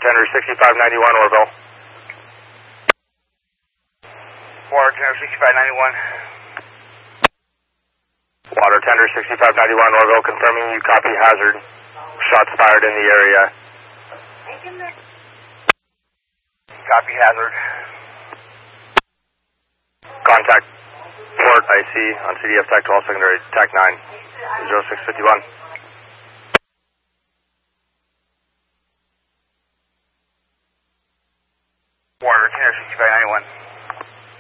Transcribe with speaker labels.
Speaker 1: tender 6591 Orville. Water tender 6591. Water tender 6591 Orville, confirming you copy hazard. Shots fired in the area. Copy hazard. Contact port IC on CDF TAC 12 secondary TAC 9 0651. Water tender 6591.